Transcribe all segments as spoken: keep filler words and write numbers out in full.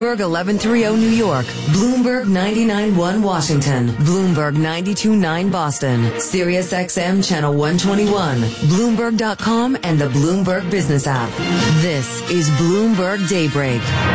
Bloomberg eleven thirty New York, Bloomberg ninety-nine point one Washington, Bloomberg ninety-two point nine Boston, Sirius X M Channel one twenty-one, Bloomberg dot com, and the Bloomberg Business app. This is Bloomberg Daybreak.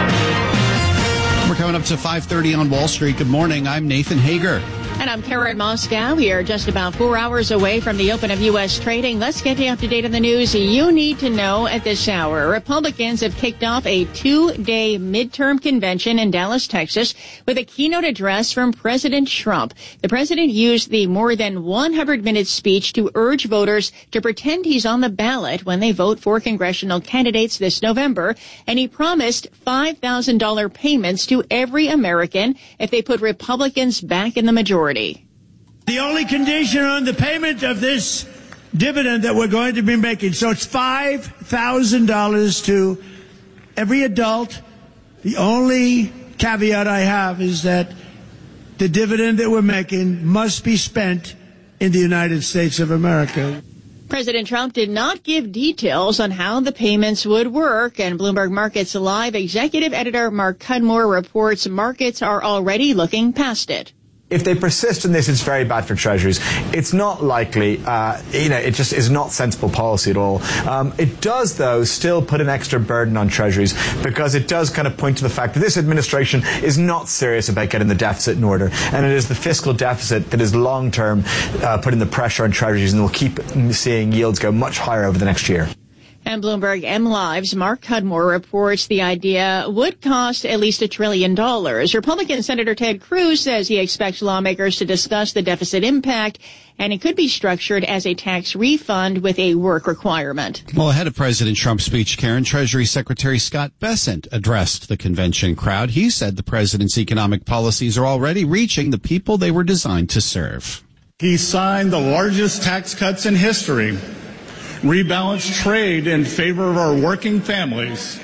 We're coming up to five thirty on Wall Street. Good morning. I'm Nathan Hager. And I'm Karen Moscow. We are just about four hours away from the open of U S trading. Let's get you up to date on the news you need to know at this hour. Republicans have kicked off a two-day midterm convention in Dallas, Texas, with a keynote address from President Trump. The president used the more than one hundred minute speech to urge voters to pretend he's on the ballot when they vote for congressional candidates this November. And he promised five thousand dollars payments to every American if they put Republicans back in the majority. The only condition on the payment of this dividend that we're going to be making, so it's five thousand dollars to every adult. The only caveat I have is that the dividend that we're making must be spent in the United States of America. President Trump did not give details on how the payments would work, and Bloomberg Markets Live executive editor Mark Cudmore reports markets are already looking past it. If they persist in this, it's very bad for treasuries. It's not likely, uh, you know, it just is not sensible policy at all. Um, it does, though, still put an extra burden on treasuries because it does kind of point to the fact that this administration is not serious about getting the deficit in order. And it is the fiscal deficit that is long-term uh, putting the pressure on treasuries, and we'll keep seeing yields go much higher over the next year. And Bloomberg M Live's Mark Cudmore reports the idea would cost at least a trillion dollars. Republican Senator Ted Cruz says he expects lawmakers to discuss the deficit impact, and it could be structured as a tax refund with a work requirement. Well, ahead of President Trump's speech, Karen, Treasury Secretary Scott Bessent addressed the convention crowd. He said the president's economic policies are already reaching the people they were designed to serve. He signed the largest tax cuts in history, rebalanced trade in favor of our working families,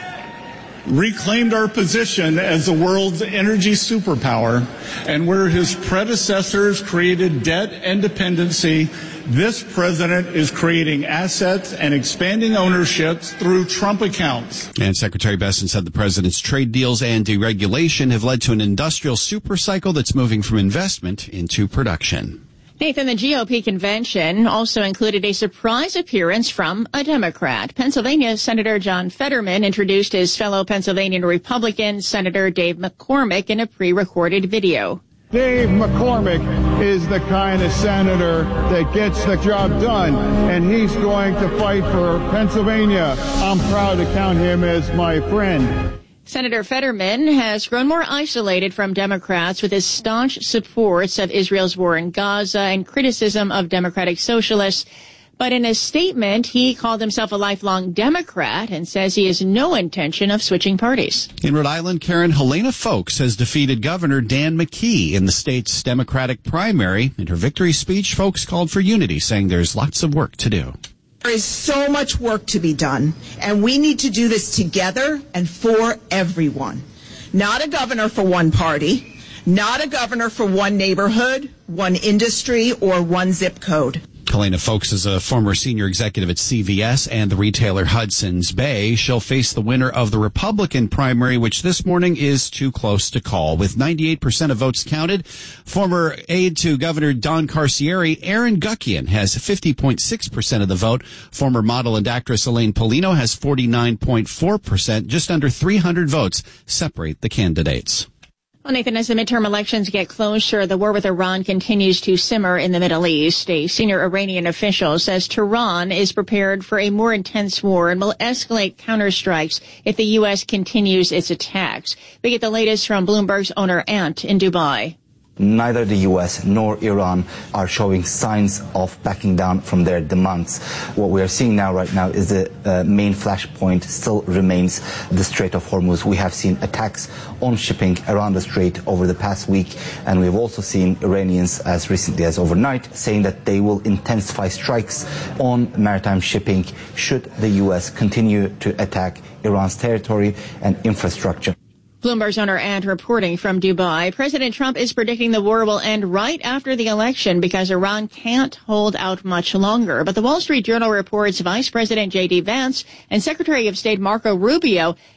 reclaimed our position as the world's energy superpower, and where his predecessors created debt and dependency, this president is creating assets and expanding ownerships through Trump accounts. And Secretary Bessent said the president's trade deals and deregulation have led to an industrial supercycle that's moving from investment into production. Nathan, the G O P convention also included a surprise appearance from a Democrat. Pennsylvania Senator John Fetterman introduced his fellow Pennsylvania Republican Senator Dave McCormick in a pre-recorded video. Dave McCormick is the kind of senator that gets the job done, and he's going to fight for Pennsylvania. I'm proud to count him as my friend. Senator Fetterman has grown more isolated from Democrats with his staunch supports of Israel's war in Gaza and criticism of Democratic socialists. But in a statement, he called himself a lifelong Democrat and says he has no intention of switching parties. In Rhode Island, Karen, Helena Foulkes has defeated Governor Dan McKee in the state's Democratic primary. In her victory speech, Foulkes called for unity, saying there's lots of work to do. There is so much work to be done, and we need to do this together and for everyone. Not a governor for one party, not a governor for one neighborhood, one industry, or one zip code. Helena Foulkes is a former senior executive at C V S and the retailer Hudson's Bay. She'll face the winner of the Republican primary, which this morning is too close to call. With ninety-eight percent of votes counted, former aide to Governor Don Carcieri, Aaron Guckian, has fifty point six percent of the vote. Former model and actress Elaine Polino has forty-nine point four percent. Just under three hundred votes separate the candidates. Well, Nathan, as the midterm elections get closer, the war with Iran continues to simmer in the Middle East. A senior Iranian official says Tehran is prepared for a more intense war and will escalate counterstrikes if the U S continues its attacks. We get the latest from Bloomberg's Owner Ant in Dubai. Neither the U S nor Iran are showing signs of backing down from their demands. What we are seeing now right now is the uh, main flashpoint still remains the Strait of Hormuz. We have seen attacks on shipping around the strait over the past week, and we've also seen Iranians as recently as overnight saying that they will intensify strikes on maritime shipping should the U S continue to attack Iran's territory and infrastructure. Bloomberg's Owner Ant reporting from Dubai. President Trump is predicting the war will end right after the election because Iran can't hold out much longer. But the Wall Street Journal reports Vice President J D Vance and Secretary of State Marco Rubio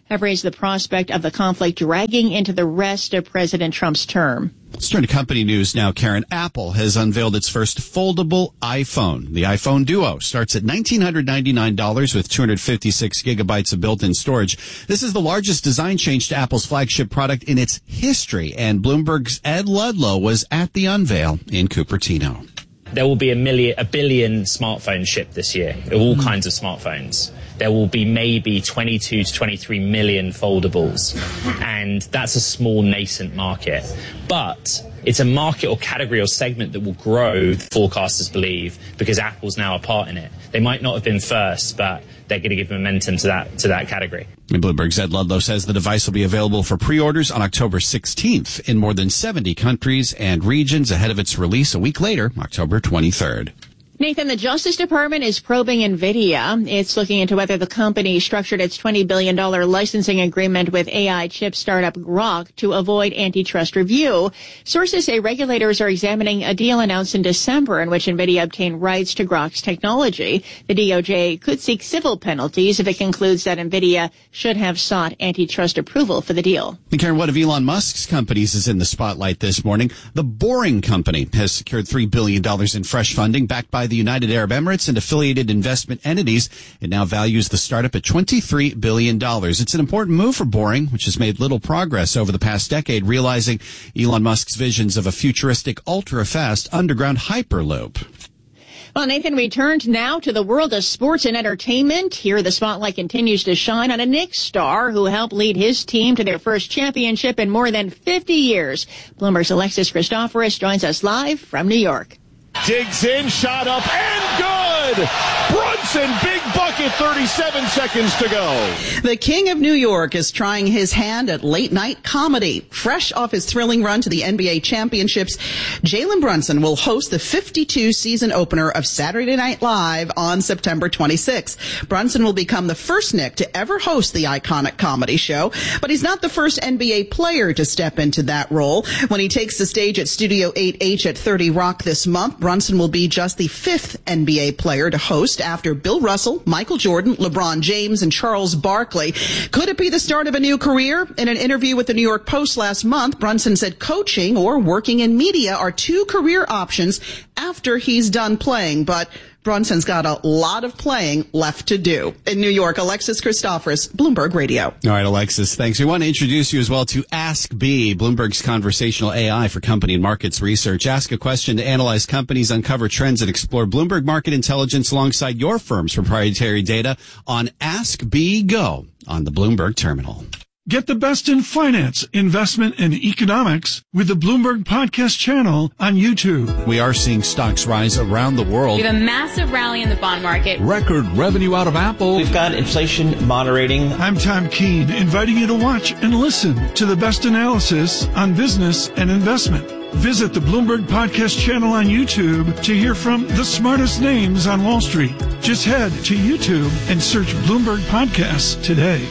have raised the prospect of the conflict dragging into the rest of President Trump's term. Let's turn to company news now, Karen. Apple has unveiled its first foldable iPhone. The iPhone Duo starts at one thousand nine hundred ninety-nine dollars with two hundred fifty-six gigabytes of built-in storage. This is the largest design change to Apple's flagship product in its history, and Bloomberg's Ed Ludlow was at the unveil in Cupertino. There will be a million, a billion smartphones shipped this year, all mm. kinds of smartphones. There will be maybe twenty-two to twenty-three million foldables, and that's a small nascent market. But it's a market or category or segment that will grow, forecasters believe, because Apple's now a part in it. They might not have been first, but they're going to give momentum to that to that category. And Bloomberg's Ed Ludlow says the device will be available for pre-orders on October sixteenth in more than seventy countries and regions ahead of its release a week later, October twenty-third. Nathan, the Justice Department is probing NVIDIA. It's looking into whether the company structured its twenty billion dollars licensing agreement with A I chip startup Grok to avoid antitrust review. Sources say regulators are examining a deal announced in December in which NVIDIA obtained rights to Grok's technology. The D O J could seek civil penalties if it concludes that NVIDIA should have sought antitrust approval for the deal. And Karen, one of Elon Musk's companies is in the spotlight this morning. The Boring Company has secured three billion dollars in fresh funding backed by the United Arab Emirates and affiliated investment entities. It now values the startup at twenty-three billion dollars. It's an important move for Boring, which has made little progress over the past decade, realizing Elon Musk's visions of a futuristic, ultra-fast underground hyperloop. Well, Nathan, we turned now to the world of sports and entertainment. Here, the spotlight continues to shine on a Knicks star who helped lead his team to their first championship in more than fifty years. Bloomberg's Alexis Christoforous joins us live from New York. Digs in, shot up, and good! Brunson, big bucket, thirty-seven seconds to go. The King of New York is trying his hand at late-night comedy. Fresh off his thrilling run to the N B A championships, Jalen Brunson will host the fifty-two season opener of Saturday Night Live on September twenty-sixth. Brunson will become the first Knick to ever host the iconic comedy show, but he's not the first N B A player to step into that role. When he takes the stage at Studio eight H at thirty Rock this month, Brunson will be just the fifth N B A player to host after Bill Russell, Michael Jordan, LeBron James, and Charles Barkley. Could it be the start of a new career? In an interview with the New York Post last month, Brunson said coaching or working in media are two career options after he's done playing, but Brunson's got a lot of playing left to do. In New York, Alexis Christoforous, Bloomberg Radio. All right, Alexis, thanks. We want to introduce you as well to Ask B, Bloomberg's conversational A I for company and markets research. Ask a question to analyze companies, uncover trends, and explore Bloomberg market intelligence alongside your firm's proprietary data on Ask B Go on the Bloomberg terminal. Get the best in finance, investment, and economics with the Bloomberg Podcast channel on YouTube. We are seeing stocks rise around the world. We have a massive rally in the bond market. Record revenue out of Apple. We've got inflation moderating. I'm Tom Keene, inviting you to watch and listen to the best analysis on business and investment. Visit the Bloomberg Podcast channel on YouTube to hear from the smartest names on Wall Street. Just head to YouTube and search Bloomberg Podcasts today.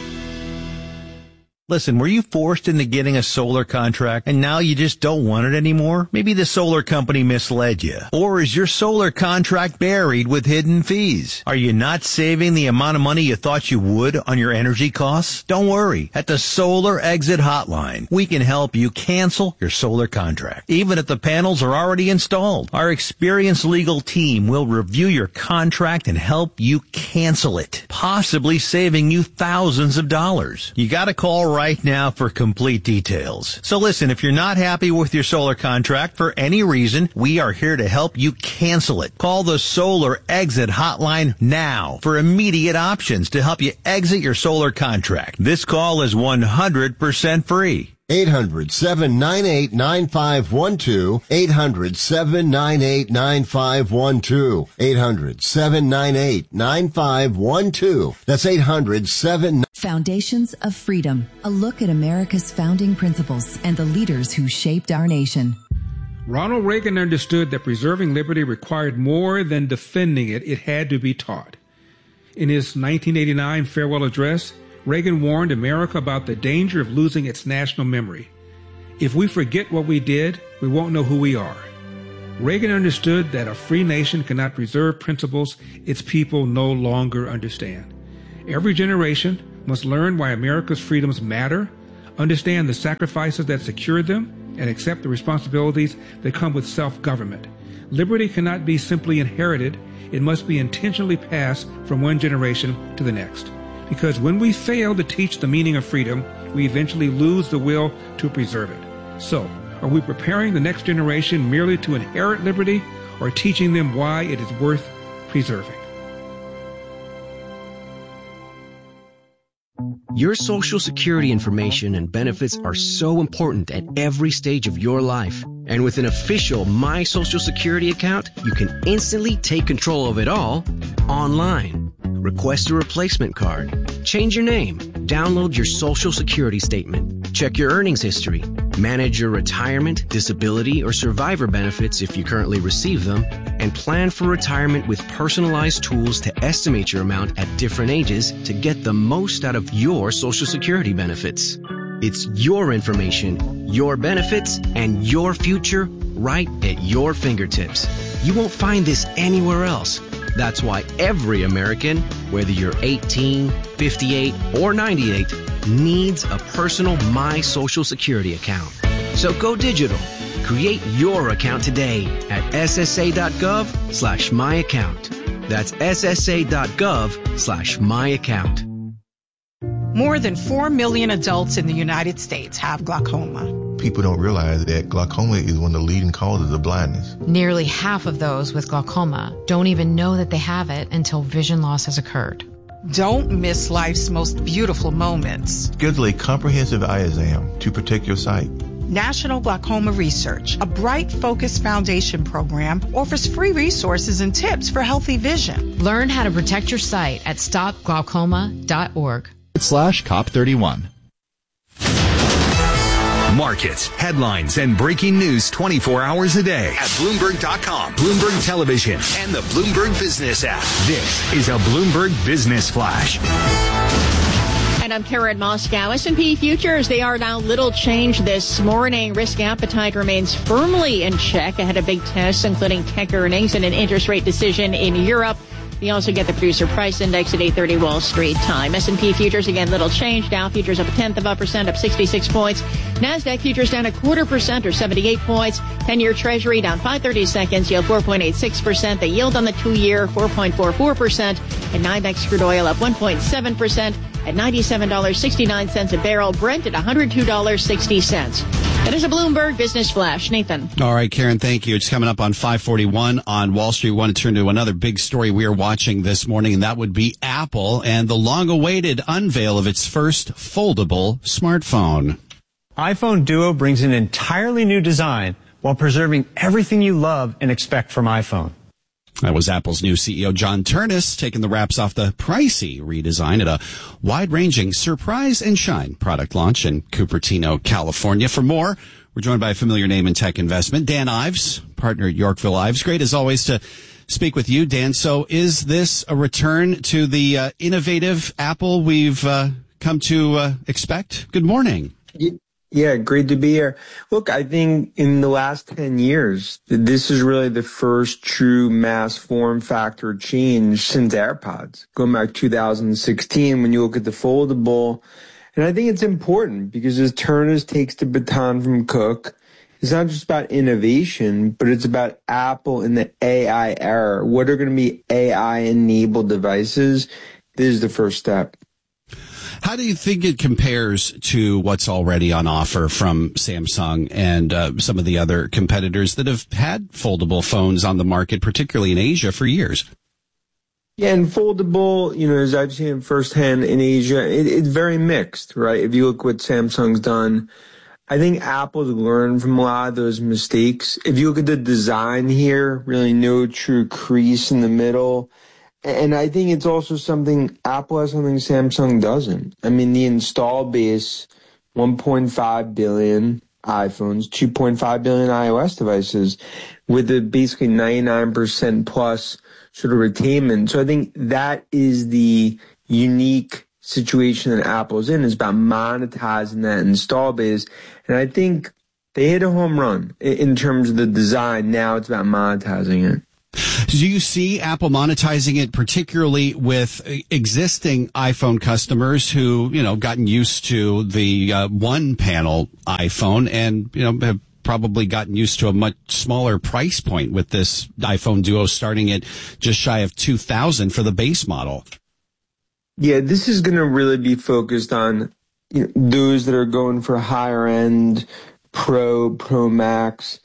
Listen, were you forced into getting a solar contract and now you just don't want it anymore? Maybe the solar company misled you. Or is your solar contract buried with hidden fees? Are you not saving the amount of money you thought you would on your energy costs? Don't worry. At the Solar Exit Hotline, we can help you cancel your solar contract, even if the panels are already installed. Our experienced legal team will review your contract and help you cancel it, possibly saving you thousands of dollars. You gotta call right now for complete details. So listen, if you're not happy with your solar contract for any reason, we are here to help you cancel it. Call the Solar Exit Hotline now for immediate options to help you exit your solar contract. This call is one hundred percent free. eight hundred, seven nine eight, nine five one two. eight hundred, seven nine eight, nine five one two. eight hundred, seven nine eight, nine five one two. That's eight hundred, seven... Foundations of Freedom. A look at America's founding principles and the leaders who shaped our nation. Ronald Reagan understood that preserving liberty required more than defending it. It had to be taught. In his nineteen eighty-nine farewell address, Reagan warned America about the danger of losing its national memory. If we forget what we did, we won't know who we are. Reagan understood that a free nation cannot preserve principles its people no longer understand. Every generation must learn why America's freedoms matter, understand the sacrifices that secure them, and accept the responsibilities that come with self-government. Liberty cannot be simply inherited. It must be intentionally passed from one generation to the next. Because when we fail to teach the meaning of freedom, we eventually lose the will to preserve it. So, are we preparing the next generation merely to inherit liberty, or teaching them why it is worth preserving? Your Social Security information and benefits are so important at every stage of your life. And with an official My Social Security account, you can instantly take control of it all online. Request a replacement card, change your name, download your Social Security statement, check your earnings history, manage your retirement, disability, or survivor benefits if you currently receive them, and plan for retirement with personalized tools to estimate your amount at different ages to get the most out of your Social Security benefits. It's your information, your benefits, and your future right at your fingertips. You won't find this anywhere else. That's why every American, whether you're eighteen, fifty-eight, or ninety-eight, needs a personal My Social Security account. So go digital. Create your account today at ssa.gov slash my account. That's ssa.gov slash my account. More than four million adults in the United States have glaucoma. People don't realize that glaucoma is one of the leading causes of blindness. Nearly half of those with glaucoma don't even know that they have it until vision loss has occurred. Don't miss life's most beautiful moments. Schedule a comprehensive eye exam to protect your sight. National Glaucoma Research, a Bright Focus Foundation program, offers free resources and tips for healthy vision. Learn how to protect your sight at stop glaucoma dot org. Slash C O P thirty-one. Markets, headlines, and breaking news twenty-four hours a day at Bloomberg dot com, Bloomberg Television, and the Bloomberg Business app. This is a Bloomberg Business Flash. And I'm Karen Moscow. S and P futures, they are now little change this morning. Risk appetite remains firmly in check ahead of big tests, including tech earnings and an interest rate decision in Europe. We also get the producer price index at eight thirty Wall Street time. S and P futures, again, little change. Dow futures up a tenth of a percent, up sixty-six points. NASDAQ futures down a quarter percent, or seventy-eight points. ten-year Treasury down five thirty-seconds, yield four point eight six percent. The yield on the two-year, four point four four percent. And NYMEX crude oil up one point seven percent at ninety-seven dollars and sixty-nine cents a barrel. Brent at one hundred two dollars and sixty cents. That is a Bloomberg Business Flash. Nathan. All right, Karen, thank you. It's coming up on five forty-one on Wall Street. We want to turn to another big story we are watching this morning, and that would be Apple and the long-awaited unveil of its first foldable smartphone. iPhone Duo brings an entirely new design while preserving everything you love and expect from iPhone. That was Apple's new C E O, John Ternus, taking the wraps off the pricey redesign at a wide-ranging Surprise and Shine product launch in Cupertino, California. For more, we're joined by a familiar name in tech investment, Dan Ives, partner at Yorkville Ives. Great, as always, to speak with you, Dan. So is this a return to the uh, innovative Apple we've uh, come to uh, expect? Good morning. Yeah, great to be here. Look, I think in the last ten years, this is really the first true mass form factor change since AirPods, going back to two thousand sixteen when you look at the foldable. And I think it's important because as Ternus takes the baton from Cook, it's not just about innovation, but it's about Apple in the A I era. What are going to be A I-enabled devices? This is the first step. How do you think it compares to what's already on offer from Samsung and uh, some of the other competitors that have had foldable phones on the market, particularly in Asia, for years? Yeah, and foldable, you know, as I've seen it firsthand in Asia, it, it's very mixed, right? If you look what Samsung's done, I think Apple's learned from a lot of those mistakes. If you look at the design here, really no true crease in the middle. And I think it's also something, Apple has something Samsung doesn't. I mean, the install base, one point five billion iPhones, two point five billion iOS devices with a basically ninety-nine percent plus sort of retainment. So I think that is the unique situation that Apple's in, is about monetizing that install base. And I think they hit a home run in terms of the design. Now it's about monetizing it. Do you see Apple monetizing it, particularly with existing iPhone customers who, you know, gotten used to the uh, one panel iPhone and, you know, have probably gotten used to a much smaller price point with this iPhone Duo starting at just shy of two thousand dollars for the base model? Yeah, this is going to really be focused on, you know, those that are going for higher end Pro, Pro Max.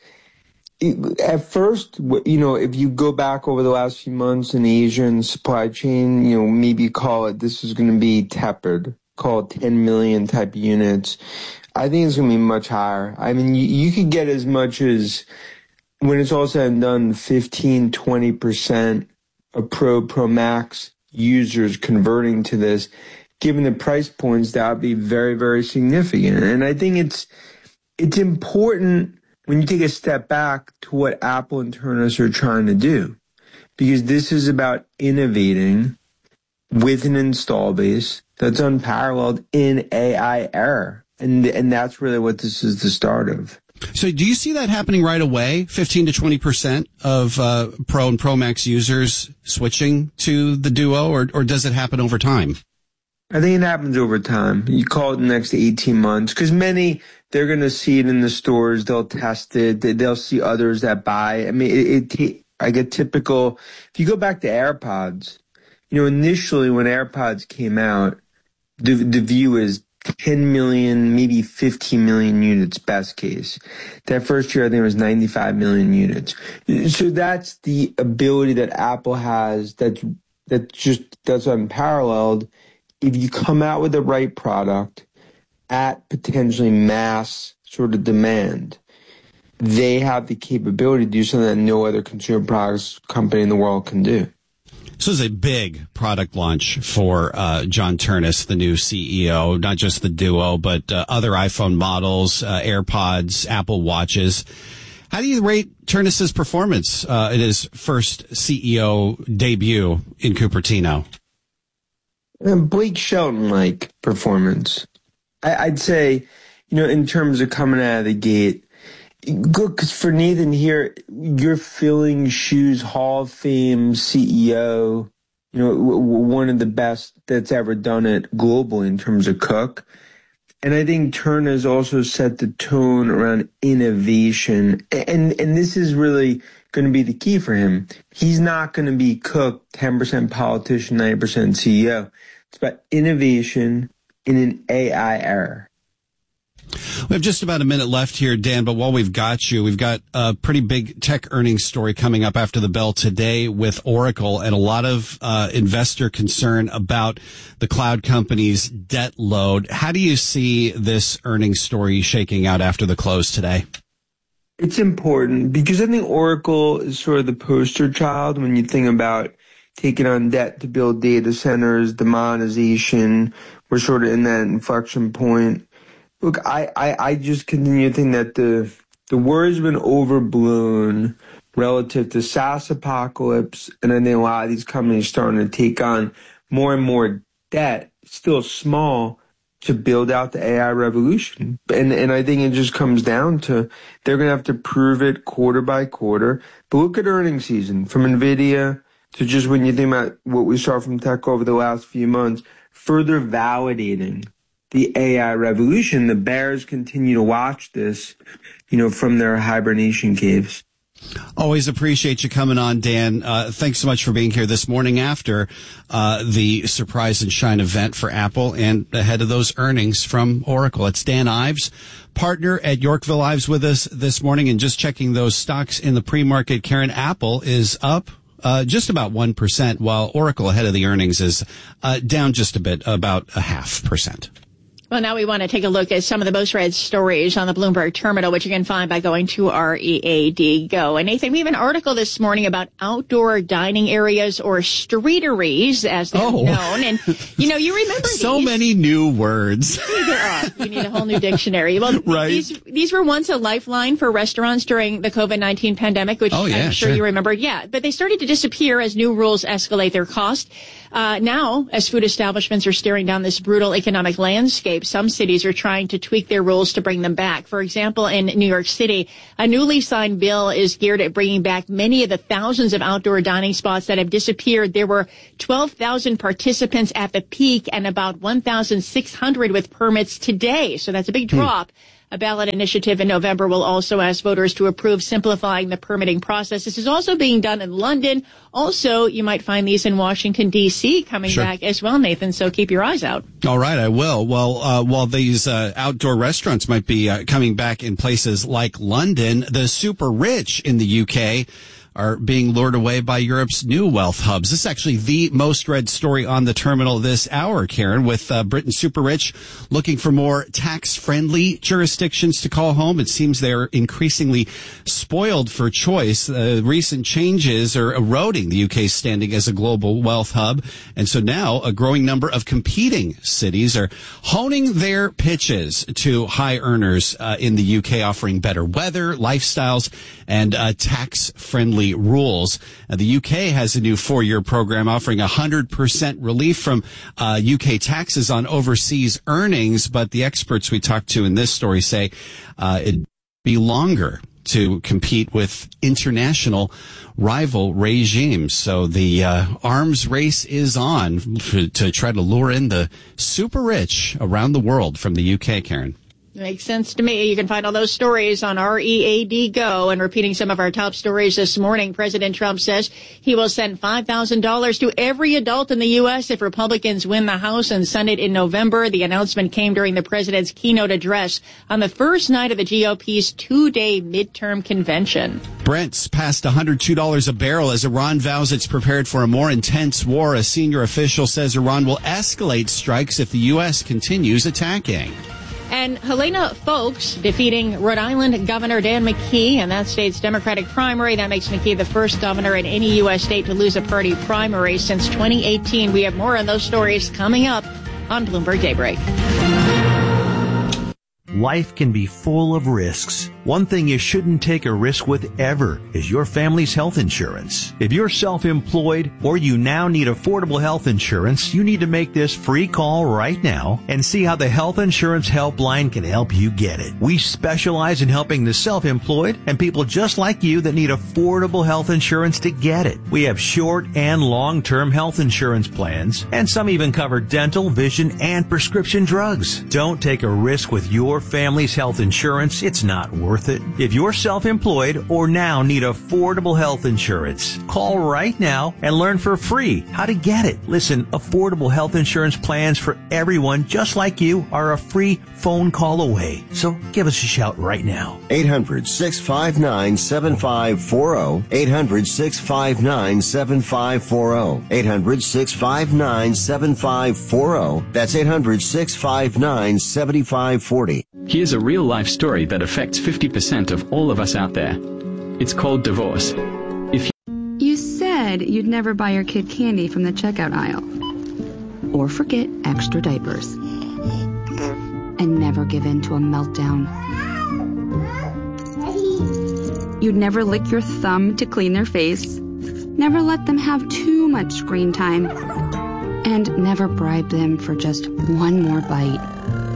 At first, you know, if you go back over the last few months in Asia and supply chain, you know, maybe call it, this is going to be tepid, call it ten million type units. I think it's going to be much higher. I mean, you, you could get as much as, when it's all said and done, fifteen, twenty percent of Pro, Pro Max users converting to this. Given the price points, that would be very, very significant. And I think it's, it's important when you take a step back to what Apple and Turnus are trying to do, because this is about innovating with an install base that's unparalleled in A I era. And, and that's really what this is the start of. So do you see that happening right away? fifteen to twenty percent of uh, Pro and Pro Max users switching to the Duo, or, or does it happen over time? I think it happens over time. You call it the next eighteen months, because many, they're going to see it in the stores. They'll test it. They'll see others that buy. I mean, it, it, I get typical. If you go back to AirPods, you know, initially when AirPods came out, the, the view is ten million, maybe fifteen million units, best case. That first year, I think it was ninety-five million units. So that's the ability that Apple has that's, that's just, that's unparalleled. If you come out with the right product at potentially mass sort of demand, they have the capability to do something that no other consumer products company in the world can do. This is a big product launch for uh, John Ternus, the new C E O, not just the Duo, but uh, other iPhone models, uh, AirPods, Apple Watches. How do you rate Ternus's performance uh, in his first C E O debut in Cupertino? And Blake Shelton-like performance. I, I'd say, you know, in terms of coming out of the gate, good, because for Nathan here, you're filling Shoes Hall of Fame C E O, you know, w- w- one of the best that's ever done it globally in terms of cook. And I think Turner has also set the tone around innovation. And, and this is really going to be the key for him. He's not going to be Cook, ten percent politician, ninety percent C E O. It's about innovation in an A I era. We have just about a minute left here, Dan, but while we've got you, we've got a pretty big tech earnings story coming up after the bell today with Oracle, and a lot of uh, investor concern about the cloud company's debt load. How do you see this earnings story shaking out after the close today? It's important because I think Oracle is sort of the poster child when you think about taking on debt to build data centers, the monetization. We're sort of in that inflection point. Look, I, I, I just continue to think that the the word's been overblown relative to SaaS apocalypse, and I think a lot of these companies starting to take on more and more debt, still small, to build out the A I revolution. And and I think it just comes down to they're going to have to prove it quarter by quarter. But look at earnings season from NVIDIA to just when you think about what we saw from tech over the last few months, further validating the A I revolution. The bears continue to watch this, you know, from their hibernation caves. Always appreciate you coming on, Dan. Uh, thanks so much for being here this morning after uh, the Surprise and Shine event for Apple and ahead of those earnings from Oracle. It's Dan Ives, partner at Yorkville Ives, with us this morning. And just checking those stocks in the pre-market, Karen, Apple is up uh, just about one percent, while Oracle ahead of the earnings is uh, down just a bit, about a half percent. Well, now we want to take a look at some of the most read stories on the Bloomberg terminal, which you can find by going to R E A D Go. And Nathan, we have an article this morning about outdoor dining areas, or streeteries, as they're oh. known. And, you know, you remember so these. many new words. There are. You need a whole new dictionary. Well, right. these, these were once a lifeline for restaurants during the covid nineteen pandemic, which oh, yeah, I'm sure, sure you remember. Yeah, but they started to disappear as new rules escalate their cost. Uh, now, as food establishments are staring down this brutal economic landscape, landscape, some cities are trying to tweak their rules to bring them back. For example, in New York City, a newly signed bill is geared at bringing back many of the thousands of outdoor dining spots that have disappeared. There were twelve thousand participants at the peak and about one thousand six hundred with permits today. So that's a big drop. Hmm. A ballot initiative in November will also ask voters to approve simplifying the permitting process. This is also being done in London. Also, you might find these in Washington, D C coming sure. back as well, Nathan, so keep your eyes out. All right, I will. Well, uh, while these uh, outdoor restaurants might be uh, coming back in places like London, the super rich in the U K are being lured away by Europe's new wealth hubs. This is actually the most read story on the terminal this hour, Karen, with uh, Britain super rich looking for more tax-friendly jurisdictions to call home. It seems they're increasingly spoiled for choice. Uh, recent changes are eroding the U K's standing as a global wealth hub. And so now a growing number of competing cities are honing their pitches to high earners uh, in the U K, offering better weather, lifestyles, and uh, tax-friendly rules. Uh, the U K has a new four-year program offering one hundred percent relief from uh, U K taxes on overseas earnings, but the experts we talked to in this story say uh, it'd be longer to compete with international rival regimes. So the uh, arms race is on to, to try to lure in the super rich around the world from the U K, Karen. Makes sense to me. You can find all those stories on R E A D Go. And repeating some of our top stories this morning, President Trump says he will send five thousand dollars to every adult in the U S if Republicans win the House and Senate in November. The announcement came during the president's keynote address on the first night of the G O P's two-day midterm convention. Brent's passed one hundred two dollars a barrel as Iran vows it's prepared for a more intense war. A senior official says Iran will escalate strikes if the U S continues attacking. And Helena Foulkes defeating Rhode Island Governor Dan McKee in that state's Democratic primary. That makes McKee the first governor in any U S state to lose a party primary since twenty eighteen. We have more on those stories coming up on Bloomberg Daybreak. Life can be full of risks. One thing you shouldn't take a risk with ever is your family's health insurance. If you're self-employed or you now need affordable health insurance, you need to make this free call right now and see how the Health Insurance Helpline can help you get it. We specialize in helping the self-employed and people just like you that need affordable health insurance to get it. We have short and long-term health insurance plans, and some even cover dental, vision, and prescription drugs. Don't take a risk with your family's health insurance. It's not worth it. If you're self-employed or now need affordable health insurance, call right now and learn for free how to get it. Listen, affordable health insurance plans for everyone just like you are a free phone call away. So give us a shout right now. eight hundred, six five nine, seven five four zero. eight hundred, six five nine, seven five four zero. eight hundred, six five nine, seven five four zero. That's eight hundred, six five nine, seven five four zero. Here's a real-life story that affects fifty percent of all of us out there. It's called divorce. If you, you said you'd never buy your kid candy from the checkout aisle. Or forget extra diapers. And never give in to a meltdown. You'd never lick your thumb to clean their face. Never let them have too much screen time. And never bribe them for just one more bite.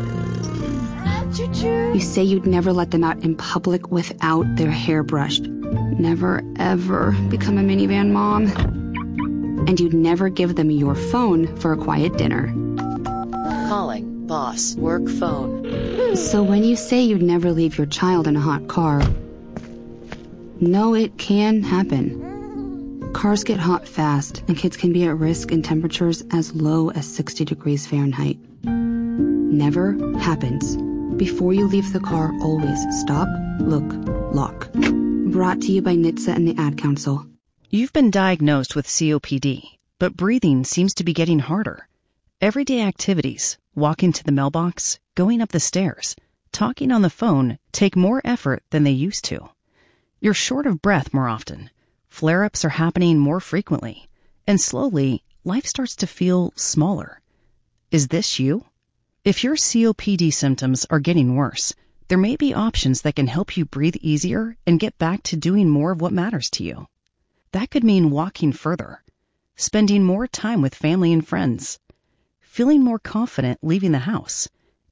You say you'd never let them out in public without their hair brushed. Never, ever become a minivan mom. And you'd never give them your phone for a quiet dinner. Calling boss work phone. So when you say you'd never leave your child in a hot car, no, it can happen. Cars get hot fast, and kids can be at risk in temperatures as low as sixty degrees Fahrenheit. Never happens. Before you leave the car, always stop, look, lock. Brought to you by N H T S A and the Ad Council. You've been diagnosed with C O P D, but breathing seems to be getting harder. Everyday activities, walking to the mailbox, going up the stairs, talking on the phone take more effort than they used to. You're short of breath more often. Flare-ups are happening more frequently. And slowly, life starts to feel smaller. Is this you? If your C O P D symptoms are getting worse, there may be options that can help you breathe easier and get back to doing more of what matters to you. That could mean walking further, spending more time with family and friends, feeling more confident leaving the house,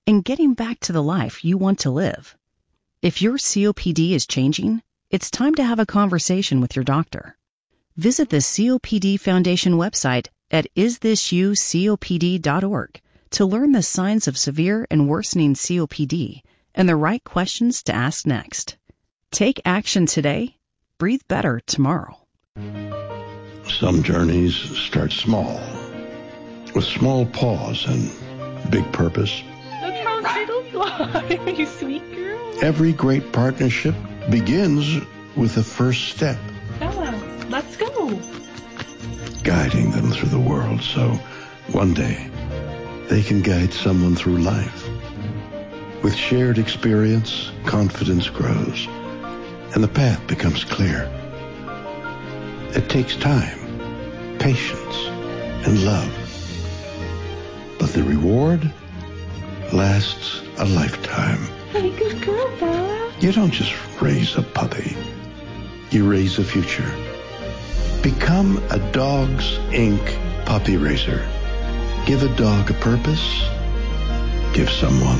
and getting back to the life you want to live. If your C O P D is changing, it's time to have a conversation with your doctor. Visit the C O P D Foundation website at is this you C O P D dot org to learn the signs of severe and worsening C O P D and the right questions to ask next. Take action today. Breathe better tomorrow. Some journeys start small, with small pause and big purpose. Look how little you are, you sweet girl. Every great partnership begins with the first step. Bella, let's go. Guiding them through the world so one day they can guide someone through life. With shared experience, confidence grows, and the path becomes clear. It takes time, patience, and love. But the reward lasts a lifetime. Hey, good girl, Bella. You don't just raise a puppy. You raise a future. Become a Dogs Incorporated puppy raiser. Give a dog a purpose. Give someone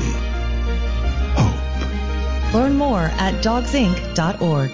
hope. Learn more at dogs inc dot org.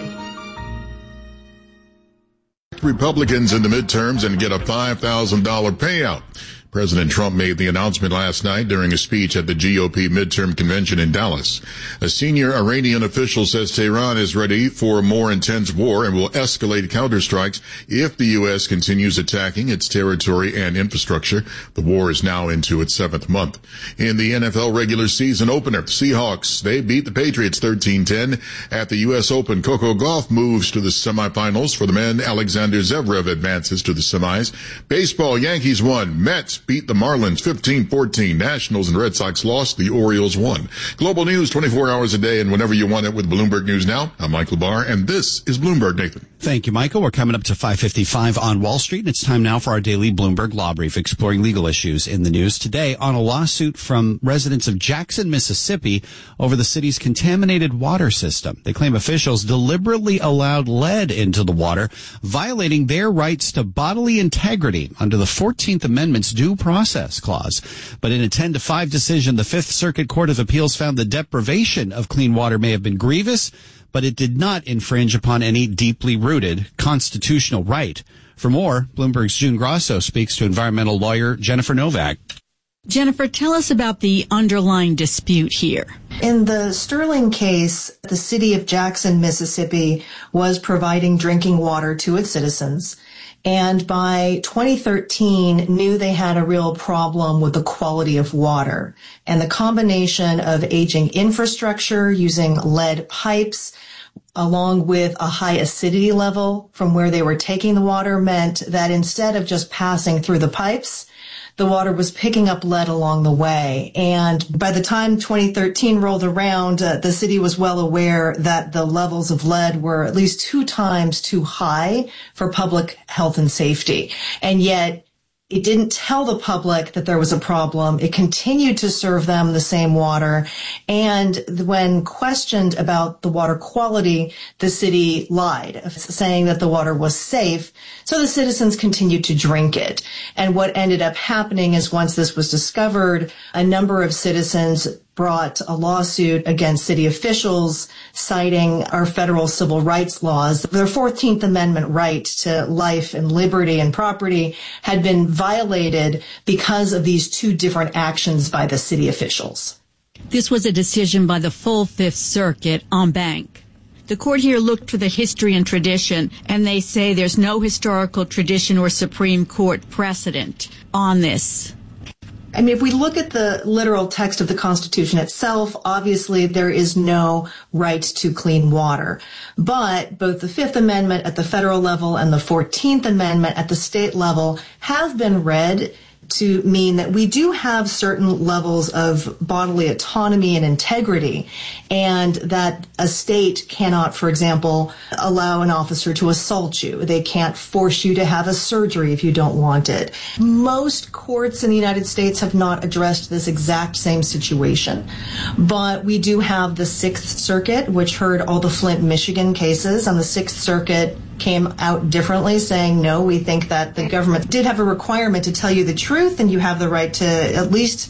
Republicans in the midterms and get a five thousand dollars payout. President Trump made the announcement last night during a speech at the G O P midterm convention in Dallas. A senior Iranian official says Tehran is ready for a more intense war and will escalate counterstrikes if the U S continues attacking its territory and infrastructure. The war is now into its seventh month. In the N F L regular season opener, the Seahawks, they beat the Patriots thirteen ten. At the U S Open, Coco Gauff moves to the semifinals. For the men, Alexander Zverev advances to the semis. Baseball, Yankees won. Mets beat the Marlins fifteen fourteen. Nationals and Red Sox lost. The Orioles won. Global news twenty-four hours a day and whenever you want it with Bloomberg News Now. I'm Michael Barr, and this is Bloomberg, Nathan. Thank you, Michael. We're coming up to five fifty-five on Wall Street, and it's time now for our daily Bloomberg Law Brief, exploring legal issues in the news today on a lawsuit from residents of Jackson, Mississippi, over the city's contaminated water system. They claim officials deliberately allowed lead into the water, violating their rights to bodily integrity under the fourteenth Amendment's due process clause. But in a ten to five decision, the Fifth Circuit Court of Appeals found the deprivation of clean water may have been grievous, but it did not infringe upon any deeply rooted constitutional right. For more, Bloomberg's June Grosso speaks to environmental lawyer Jennifer Novak. Jennifer, tell us about the underlying dispute here. In the Sterling case, the city of Jackson, Mississippi, was providing drinking water to its citizens, and by twenty thirteen knew they had a real problem with the quality of water. And the combination of aging infrastructure, using lead pipes, along with a high acidity level from where they were taking the water, meant that instead of just passing through the pipes, the water was picking up lead along the way. And by the time twenty thirteen rolled around, uh, the city was well aware that the levels of lead were at least two times too high for public health and safety. And yet it didn't tell the public that there was a problem. It continued to serve them the same water. And when questioned about the water quality, the city lied, saying that the water was safe. So the citizens continued to drink it. And what ended up happening is once this was discovered, a number of citizens brought a lawsuit against city officials citing our federal civil rights laws. Their fourteenth Amendment right to life and liberty and property had been violated because of these two different actions by the city officials. This was a decision by the full Fifth Circuit en banc. The court here looked for the history and tradition, and they say there's no historical tradition or Supreme Court precedent on this. I mean, if we look at the literal text of the Constitution itself, obviously there is no right to clean water. But both the Fifth Amendment at the federal level and the fourteenth Amendment at the state level have been read to mean that we do have certain levels of bodily autonomy and integrity, and that a state cannot, for example, allow an officer to assault you. They can't force you to have a surgery if you don't want it. Most courts in the United States have not addressed this exact same situation, but we do have the Sixth Circuit, which heard all the Flint, Michigan cases, and the Sixth Circuit came out differently, saying, no, we think that the government did have a requirement to tell you the truth, and you have the right to at least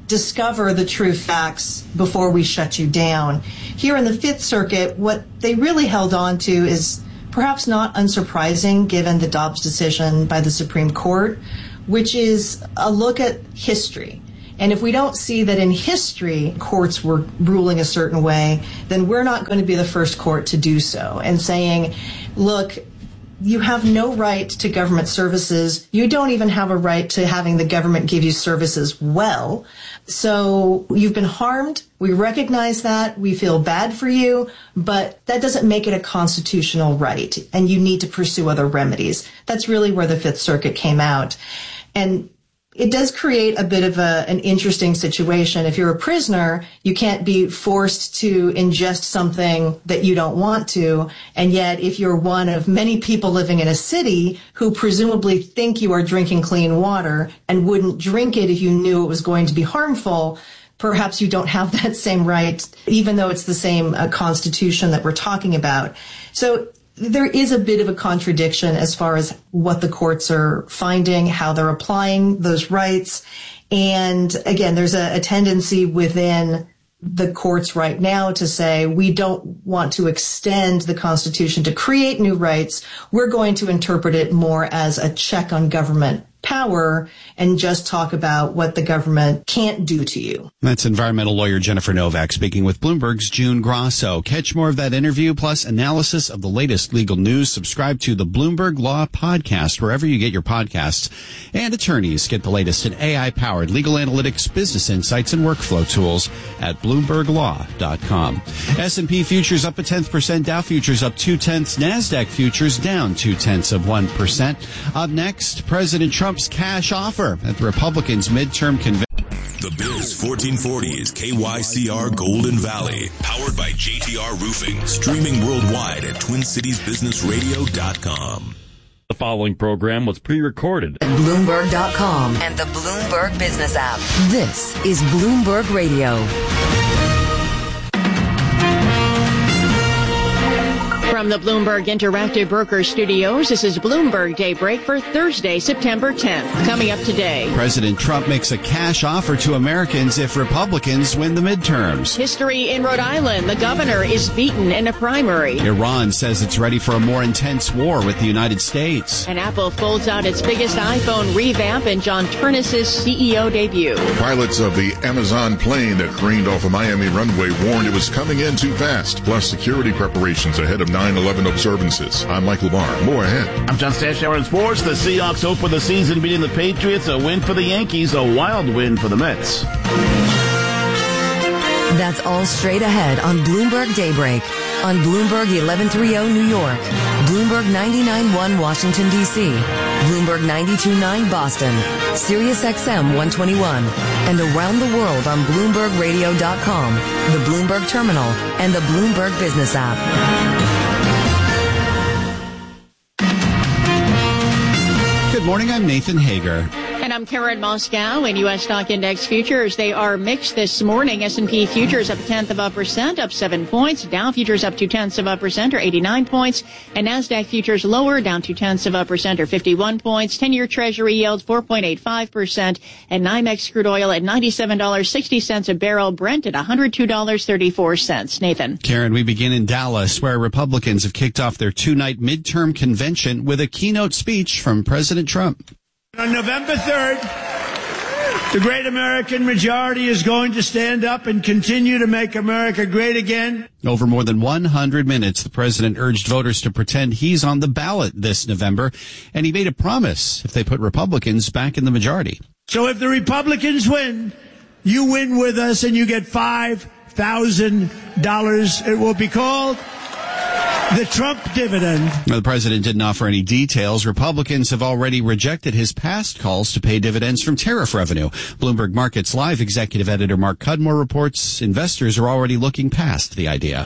discover the true facts before we shut you down. Here in the Fifth Circuit, what they really held on to is perhaps not unsurprising given the Dobbs decision by the Supreme Court, which is a look at history. And if we don't see that in history courts were ruling a certain way, then we're not going to be the first court to do so. And saying, look, you have no right to government services. You don't even have a right to having the government give you services well. So you've been harmed. We recognize that. We feel bad for you, but that doesn't make it a constitutional right. And you need to pursue other remedies. That's really where the Fifth Circuit came out. And it does create a bit of a, an interesting situation. If you're a prisoner, you can't be forced to ingest something that you don't want to. And yet, if you're one of many people living in a city who presumably think you are drinking clean water and wouldn't drink it if you knew it was going to be harmful, perhaps you don't have that same right, even though it's the same uh, constitution that we're talking about. So there is a bit of a contradiction as far as what the courts are finding, how they're applying those rights. And again, there's a, a tendency within the courts right now to say, we don't want to extend the Constitution to create new rights. We're going to interpret it more as a check on government power and just talk about what the government can't do to you. That's environmental lawyer Jennifer Novak speaking with Bloomberg's June Grosso. Catch more of that interview plus analysis of the latest legal news. Subscribe to the Bloomberg Law Podcast wherever you get your podcasts. And attorneys get the latest in A I-powered legal analytics, business insights, and workflow tools at bloomberg law dot com. S and P futures up a tenth percent, Dow futures up two-tenths, NASDAQ futures down two-tenths of one percent. Up next, President Trump Trump's cash offer at the Republicans' midterm convention. The Biz fourteen forty is K Y C R Golden Valley, powered by J T R Roofing, streaming worldwide at twin cities business radio dot com. The following program was pre-recorded. Bloomberg dot com and the Bloomberg Business app. This is Bloomberg Radio. From the Bloomberg Interactive Broker Studios, this is Bloomberg Daybreak for Thursday, September tenth. Coming up today, President Trump makes a cash offer to Americans if Republicans win the midterms. History in Rhode Island. The governor is beaten in a primary. Iran says it's ready for a more intense war with the United States. And Apple folds out its biggest iPhone revamp in John Ternus's C E O debut. Pilots of the Amazon plane that careened off a Miami runway warned it was coming in too fast. Plus, security preparations ahead of nine eleven observances. I'm Mike Lamar. More ahead. I'm John Stashower in sports. The Seahawks open the season beating the Patriots. A win for the Yankees, a wild win for the Mets. That's all straight ahead on Bloomberg Daybreak. On Bloomberg eleven thirty New York, Bloomberg ninety-nine point one Washington, D C, Bloomberg ninety-two point nine Boston, Sirius X M one twenty-one, and around the world on Bloomberg radio dot com, the Bloomberg Terminal, and the Bloomberg Business app. Good morning, I'm Nathan Hager. And I'm Karen Moscow. In U S stock index futures, they are mixed this morning. S and P futures up a tenth of a percent, up seven points. Dow futures up two tenths of a percent, or eighty-nine points. And NASDAQ futures lower, down two tenths of a percent, or fifty-one points. ten-year Treasury yields four point eight five percent. And NYMEX crude oil at ninety-seven dollars and sixty cents a barrel. Brent at one hundred two dollars and thirty-four cents. Nathan. Karen, we begin in Dallas, where Republicans have kicked off their two-night midterm convention with a keynote speech from President Trump. On November third, the great American majority is going to stand up and continue to make America great again. Over more than one hundred minutes, the president urged voters to pretend he's on the ballot this November, and he made a promise if they put Republicans back in the majority. So if the Republicans win, you win with us and you get five thousand dollars. It will be called the Trump dividend. The president didn't offer any details. Republicans have already rejected his past calls to pay dividends from tariff revenue. Bloomberg Markets Live executive editor Mark Cudmore reports investors are already looking past the idea.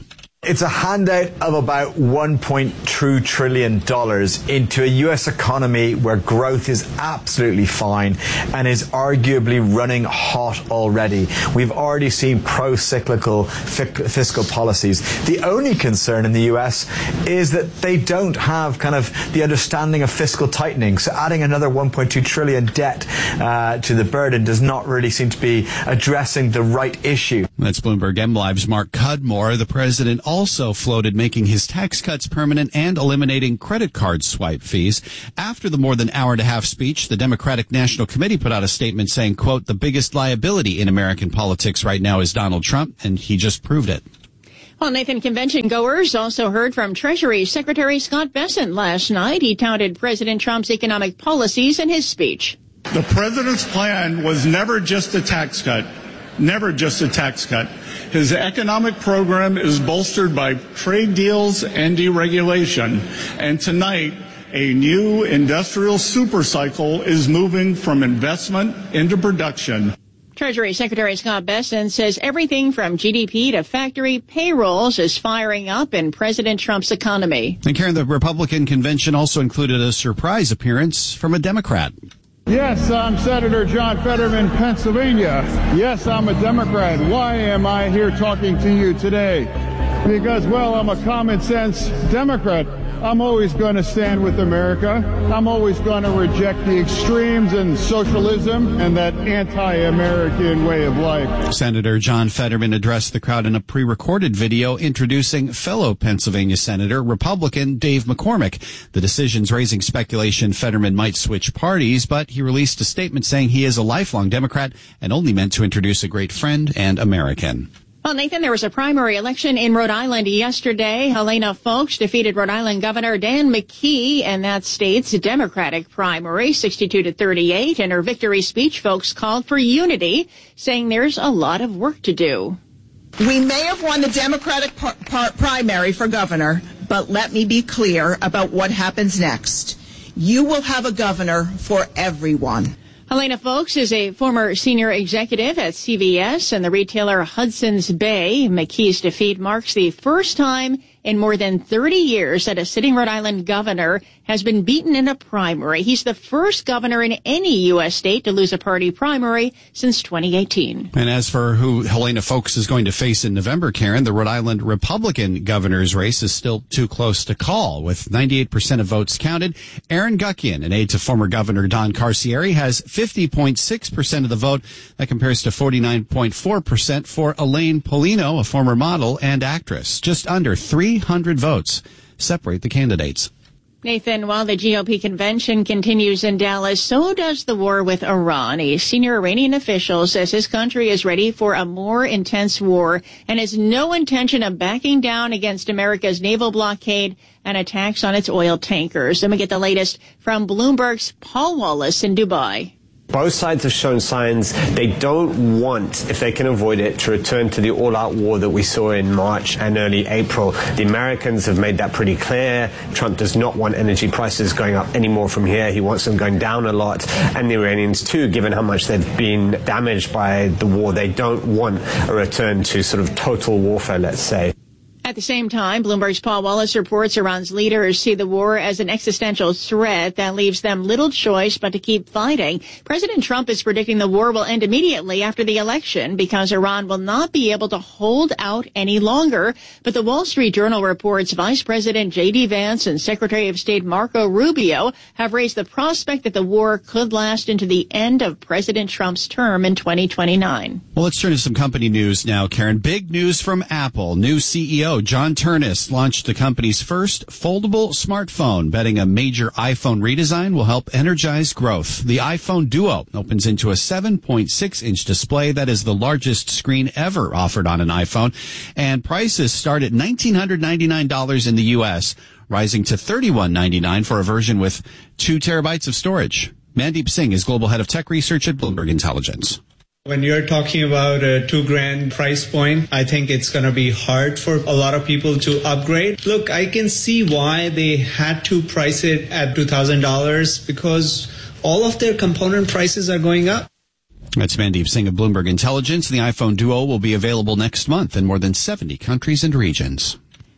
It's a handout of about one point two trillion dollars into a U S economy where growth is absolutely fine and is arguably running hot already. We've already seen pro-cyclical fiscal policies. The only concern in the U S is that they don't have kind of the understanding of fiscal tightening. So adding another one point two trillion debt uh, to the burden does not really seem to be addressing the right issue. That's Bloomberg M Live's Mark Cudmore. The president also floated making his tax cuts permanent and eliminating credit card swipe fees. After the more than hour and a half speech, the Democratic National Committee put out a statement saying, quote, the biggest liability in American politics right now is Donald Trump, and he just proved it. Well, Nathan, convention goers also heard from Treasury Secretary Scott Bessent last night. He touted President Trump's economic policies in his speech. The president's plan was never just a tax cut, never just a tax cut. His economic program is bolstered by trade deals and deregulation. And tonight, a new industrial supercycle is moving from investment into production. Treasury Secretary Scott Bessent says everything from G D P to factory payrolls is firing up in President Trump's economy. And Karen, the Republican convention also included a surprise appearance from a Democrat. Yes, I'm Senator John Fetterman, Pennsylvania. Yes, I'm a Democrat. Why am I here talking to you today? Because, well, I'm a common sense Democrat. I'm always going to stand with America. I'm always going to reject the extremes and socialism and that anti-American way of life. Senator John Fetterman addressed the crowd in a pre-recorded video introducing fellow Pennsylvania Senator, Republican Dave McCormick. The decision's raising speculation Fetterman might switch parties, but he released a statement saying he is a lifelong Democrat and only meant to introduce a great friend and American. Well, Nathan, there was a primary election in Rhode Island yesterday. Helena Foulkes defeated Rhode Island Governor Dan McKee in that state's Democratic primary, sixty-two to thirty-eight. In her victory speech, Foulkes called for unity, saying there's a lot of work to do. We may have won the Democratic par- par- primary for governor, but let me be clear about what happens next. You will have a governor for everyone. Helena Foulkes is a former senior executive at C V S and the retailer Hudson's Bay. McKee's defeat marks the first time in more than thirty years that a sitting Rhode Island governor has been beaten in a primary. He's the first governor in any U S state to lose a party primary since twenty eighteen. And as for who Helena Foulkes is going to face in November, Karen, the Rhode Island Republican governor's race is still too close to call. With ninety-eight percent of votes counted, Aaron Guckian, an aide to former Governor Don Carcieri, has fifty point six percent of the vote. That compares to forty-nine point four percent for Elaine Polino, a former model and actress. Just under three hundred votes separate the candidates. Nathan, while the G O P convention continues in Dallas, so does the war with Iran. A senior Iranian official says his country is ready for a more intense war and has no intention of backing down against America's naval blockade and attacks on its oil tankers. Let me get the latest from Bloomberg's Paul Wallace in Dubai. Both sides have shown signs they don't want, if they can avoid it, to return to the all-out war that we saw in March and early April. The Americans have made that pretty clear. Trump does not want energy prices going up anymore from here. He wants them going down a lot. And the Iranians, too, given how much they've been damaged by the war, they don't want a return to sort of total warfare, let's say. At the same time, Bloomberg's Paul Wallace reports Iran's leaders see the war as an existential threat that leaves them little choice but to keep fighting. President Trump is predicting the war will end immediately after the election because Iran will not be able to hold out any longer. But the Wall Street Journal reports Vice President J D Vance and Secretary of State Marco Rubio have raised the prospect that the war could last into the end of President Trump's term in twenty twenty-nine. Well, let's turn to some company news now, Karen. Big news from Apple. New C E O John Ternus launched the company's first foldable smartphone, betting a major iPhone redesign will help energize growth. The iPhone Duo opens into a seven point six inch display that is the largest screen ever offered on an iPhone, and prices start at one thousand nine hundred ninety-nine dollars in the U S, rising to thirty-one ninety-nine for a version with two terabytes of storage. Mandeep Singh is Global Head of Tech Research at Bloomberg Intelligence. When you're talking about a two grand price point, I think it's going to be hard for a lot of people to upgrade. Look, I can see why they had to price it at two thousand dollars because all of their component prices are going up. That's Mandeep Singh of Bloomberg Intelligence. The iPhone Duo will be available next month in more than seventy countries and regions.